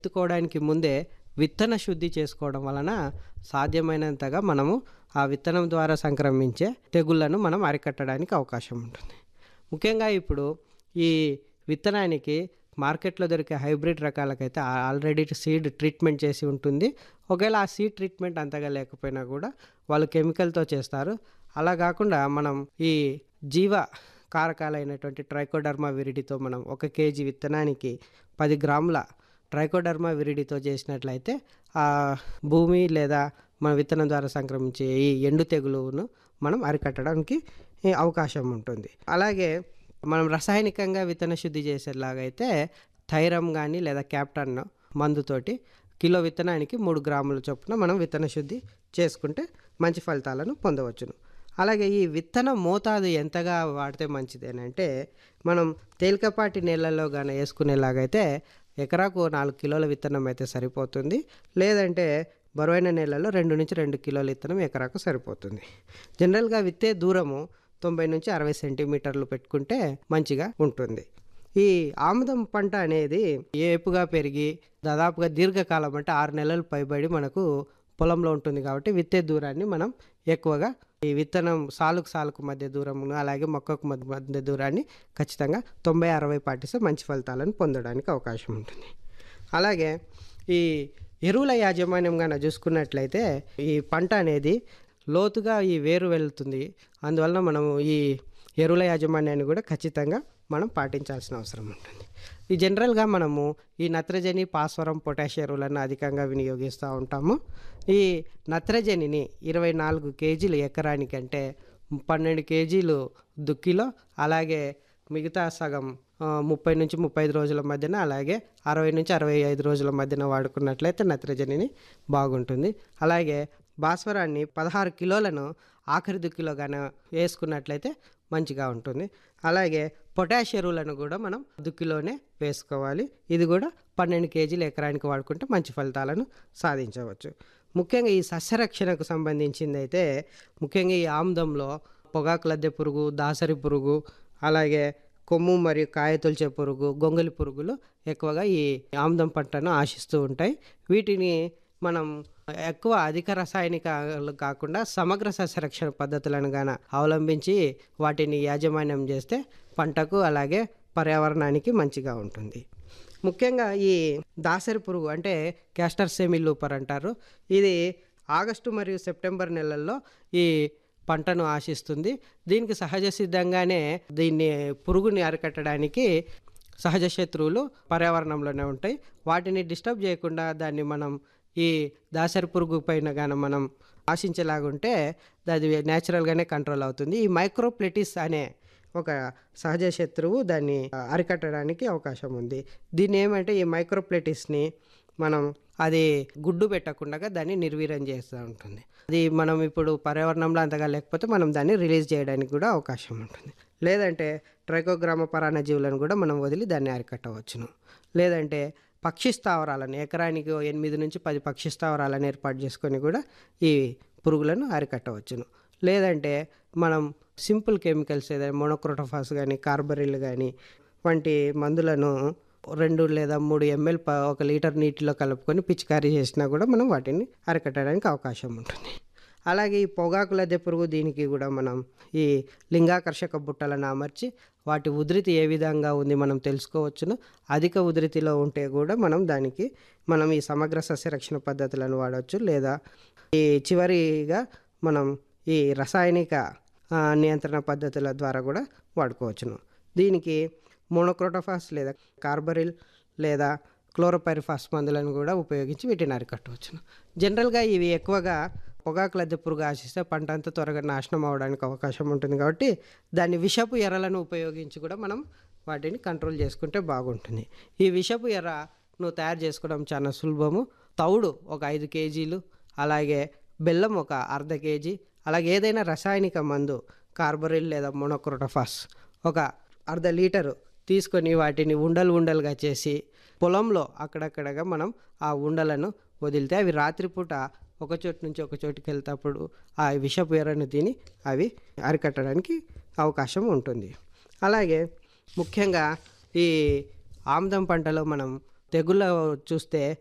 విత్తుకోవడానికి ముందే విత్తన శుద్ధి చేసుకోవడం వలన సాధ్యమైనంతగా మనము ఆ విత్తనం ద్వారా సంక్రమించే తెగుళ్లను మనం అరికట్టడానికి అవకాశం ఉంటుంది. ముఖ్యంగా ఇప్పుడు ఈ విత్తనానికి మార్కెట్లో దొరికే హైబ్రిడ్ రకాలకైతే ఆల్రెడీ సీడ్ ట్రీట్మెంట్ చేసి ఉంటుంది. ఒకవేళ ఆ సీడ్ ట్రీట్మెంట్ అంతగా లేకపోయినా కూడా వాళ్ళు కెమికల్తో చేస్తారు. అలా కాకుండా మనం ఈ జీవ కారకాలైనటువంటి ట్రైకోడర్మా విరిడితో మనం 1 కేజీ విత్తనానికి 10 గ్రాముల ట్రైకోడర్మా విరిడితో చేసినట్లయితే ఆ భూమి లేదా మన విత్తనం ద్వారా సంక్రమించే ఈ ఎండు తెగులును మనం అరికట్టడానికి అవకాశం ఉంటుంది. అలాగే మనం రసాయనికంగా విత్తన శుద్ధి చేసేలాగైతే థైరమ్ కానీ లేదా క్యాప్టన్ మందుతోటి కిలో విత్తనానికి 3 గ్రాముల చొప్పున మనం విత్తన శుద్ధి చేసుకుంటే మంచి ఫలితాలను పొందవచ్చును. అలాగే ఈ విత్తన మోతాదు ఎంతగా వాడితే మంచిదేనంటే మనం తేలికపాటి నీళ్ళల్లో కానీ వేసుకునేలాగైతే ఎకరాకు 4 కిలోల విత్తనం అయితే సరిపోతుంది. లేదంటే బరువైన నీళ్ళల్లో 2 నుంచి 2 కిలోల విత్తనం ఎకరాకు సరిపోతుంది. జనరల్గా విత్తే దూరము 90 నుంచి 60 సెంటీమీటర్లు పెట్టుకుంటే మంచిగా ఉంటుంది. ఈ ఆముదం పంట అనేది ఏపుగా పెరిగి దాదాపుగా దీర్ఘకాలం అంటే 6 నెలలు పైబడి మనకు పొలంలో ఉంటుంది కాబట్టి విత్తే దూరాన్ని మనం ఎక్కువగా ఈ విత్తనం సాలుకు మధ్య దూరమును అలాగే మొక్కకు మధ్య దూరాన్ని ఖచ్చితంగా 90-60 పాటిస్తే మంచి ఫలితాలను పొందడానికి అవకాశం ఉంటుంది. అలాగే ఈ ఎరువుల యాజమాన్యంగా చూసుకున్నట్లయితే ఈ పంట అనేది లోతుగా ఈ వేరు వెళ్తుంది. అందువలన మనము ఈ ఎరువుల యాజమాన్యాన్ని కూడా ఖచ్చితంగా మనం పాటించాల్సిన అవసరం ఉంటుంది. ఈ జనరల్గా మనము ఈ నత్రజని, భాస్వరం, పొటాష్ ఎరువులను అధికంగా వినియోగిస్తూ ఉంటాము. ఈ నత్రజనిని 24 కేజీలు ఎకరానికి అంటే 12 కేజీలు దుక్కిలో, అలాగే మిగతా సగం 30 నుంచి 35 రోజుల మధ్యన, అలాగే 60 నుంచి 65 రోజుల మధ్యన వాడుకున్నట్లయితే నత్రజనిని బాగుంటుంది. అలాగే భాస్వరాన్ని 16 కిలోలను ఆఖరి దుక్కిలో కానీ వేసుకున్నట్లయితే మంచిగా ఉంటుంది. అలాగే పొటాష్ ఎరువులను కూడా మనం దుక్కిలోనే వేసుకోవాలి. ఇది కూడా 12 కేజీలు ఎకరానికి వాడుకుంటే మంచి ఫలితాలను సాధించవచ్చు. ముఖ్యంగా ఈ సస్యరక్షణకు సంబంధించింది అయితే ముఖ్యంగా ఈ ఆముదంలో పొగాకు లద్దె పురుగు, దాసరి పురుగు, అలాగే కొమ్ము మరియు కాయ తొలిచే పురుగు, గొంగలి పురుగులు ఎక్కువగా ఈ ఆముదం పంటను ఆశిస్తూ ఉంటాయి. వీటిని మనం ఎక్కువ అధిక రసాయనికాలు కాకుండా సమగ్ర సస్యరక్షణ పద్ధతులను గాన అవలంబించి వాటిని యాజమాన్యం చేస్తే పంటకు అలాగే పర్యావరణానికి మంచిగా ఉంటుంది. ముఖ్యంగా ఈ దాసరి పురుగు అంటే క్యాస్టర్ సెమిలూపర్ అంటారు. ఇది ఆగస్టు మరియు సెప్టెంబర్ నెలల్లో ఈ పంటను ఆశిస్తుంది. దీనికి సహజ సిద్ధంగానే దీన్ని పురుగుని అరికట్టడానికి సహజ శత్రువులు పర్యావరణంలోనే ఉంటాయి. వాటిని డిస్టర్బ్ చేయకుండా దాన్ని మనం ఈ దాసరి పురుగు పైన కానీ మనం ఆశించేలాగుంటే అది న్యాచురల్గానే కంట్రోల్ అవుతుంది. ఈ మైక్రోప్లెటిస్ అనే ఒక సహజ శత్రువు దాన్ని అరికట్టడానికి అవకాశం ఉంది. దీన్ని ఏమంటే ఈ మైక్రోప్లెటిస్ని మనం అది గుడ్డు పెట్టకుండా దాన్ని నిర్వీర్యం చేస్తూ ఉంటుంది. అది మనం ఇప్పుడు పర్యావరణంలో అంతగా లేకపోతే మనం దాన్ని రిలీజ్ చేయడానికి కూడా అవకాశం ఉంటుంది. లేదంటే ట్రైకోగ్రామా పరాన్నజీవులను కూడా మనం వదిలి దాన్ని అరికట్టవచ్చును. లేదంటే పక్షి స్థావరాలను ఎకరానికి 8 నుంచి 10 పక్షి స్థావరాలను ఏర్పాటు చేసుకొని కూడా ఈ పురుగులను అరికట్టవచ్చును. లేదంటే మనం సింపుల్ కెమికల్స్ ఏదైనా మోనోక్రోటోఫాస్ కానీ, కార్బరిల్ కానీ వంటి మందులను 2 లేదా 3 ml 1 లీటర్ నీటిలో కలుపుకొని పిచికారీ చేసినా కూడా మనం వాటిని అరికట్టడానికి అవకాశం ఉంటుంది. అలాగే ఈ పొగాకు లద్దె పురుగు దీనికి కూడా మనం ఈ లింగాకర్షక బుట్టలను అమర్చి వాటి ఉధృతి ఏ విధంగా ఉంది మనం తెలుసుకోవచ్చును. అధిక ఉధృతిలో ఉంటే కూడా దానికి మనం ఈ సమగ్ర సస్యరక్షణ పద్ధతులను వాడవచ్చు. లేదా ఈ చివరిగా మనం ఈ రసాయనిక నియంత్రణ పద్ధతుల ద్వారా కూడా వాడుకోవచ్చును. దీనికి మోనోక్రోటోఫాస్ లేదా కార్బరిల్ లేదా క్లోరోపైరిఫాస్ మందులను కూడా ఉపయోగించి వీటిని అరికట్టవచ్చును. జనరల్గా ఇవి ఎక్కువగా పొగాకు లద్దె పురుగు ఆశిస్తే పంట అంతా త్వరగా నాశనం అవడానికి అవకాశం ఉంటుంది కాబట్టి దాన్ని విషపు ఎర్రలను ఉపయోగించి కూడా మనం వాటిని కంట్రోల్ చేసుకుంటే బాగుంటుంది. ఈ విషపు ఎర్రను తయారు చేసుకోవడం చాలా సులభము. తౌడు ఒక 5 కేజీలు, అలాగే బెల్లం ఒక అర్ధ కేజీ, అలాగే ఏదైనా రసాయనిక మందు కార్బరిల్ లేదా మోనోక్రోటోఫాస్ ఒక అర్ధ లీటరు తీసుకొని వాటిని ఉండలుగా చేసి పొలంలో అక్కడక్కడగా మనం ఆ ఉండలను వదిలితే అవి రాత్రిపూట ఒక చోటు నుంచి ఒక చోటుకి వెళ్తేప్పుడు ఆ విషపు ఎర్రను తిని అవి అరికట్టడానికి అవకాశం ఉంటుంది. అలాగే ముఖ్యంగా ఈ ఆముదం పంటలో మనం తెగుళ్ళ చూస్తే